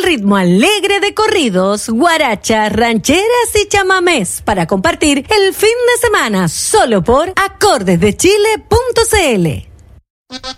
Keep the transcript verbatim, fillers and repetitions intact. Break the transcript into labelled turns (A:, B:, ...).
A: ritmo alegre de corridos, guarachas, rancheras y chamamés para compartir el fin de semana solo por acordes de chile punto c l.